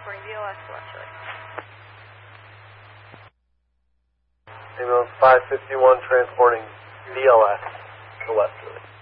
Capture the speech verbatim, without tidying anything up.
transporting B L S to Westerly. Ambulance five fifty-one transporting B L S to Westerly.